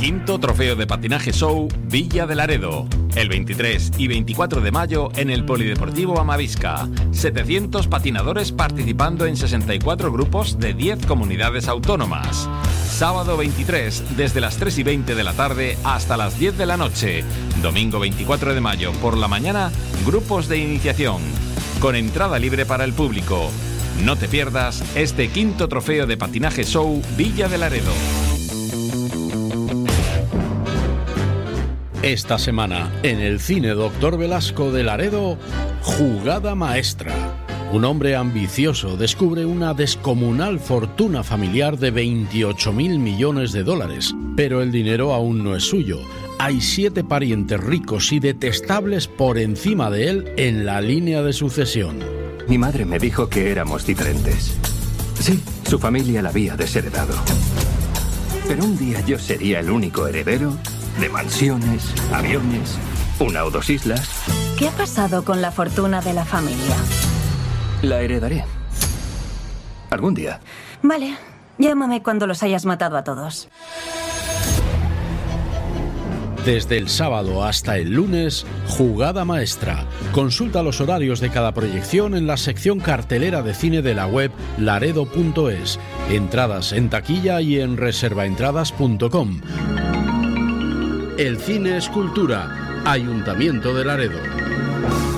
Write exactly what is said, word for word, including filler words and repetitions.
Quinto Trofeo de Patinaje Show Villa de Laredo. El veintitrés y veinticuatro de mayo en el Polideportivo Amavisca. setecientos patinadores participando en sesenta y cuatro grupos de diez comunidades autónomas. Sábado veintitrés, desde las tres y veinte de la tarde hasta las diez de la noche. Domingo veinticuatro de mayo, por la mañana, grupos de iniciación. Con entrada libre para el público. No te pierdas este quinto Trofeo de Patinaje Show Villa de Laredo. Esta semana, en el Cine Doctor Velasco de Laredo, Jugada Maestra. Un hombre ambicioso descubre una descomunal fortuna familiar de veintiocho mil millones de dólares, pero el dinero aún no es suyo. Hay siete parientes ricos y detestables por encima de él en la línea de sucesión. Mi madre me dijo que éramos diferentes. Sí, su familia la había desheredado. Pero un día yo sería el único heredero de mansiones, aviones, una o dos islas. ¿Qué ha pasado con la fortuna de la familia? La heredaré. Algún día. Vale, llámame cuando los hayas matado a todos. Desde el sábado hasta el lunes, Jugada Maestra. Consulta los horarios de cada proyección en la sección cartelera de cine de la web laredo punto es. Entradas en taquilla y en reservaentradas punto com. El cine es cultura. Ayuntamiento de Laredo.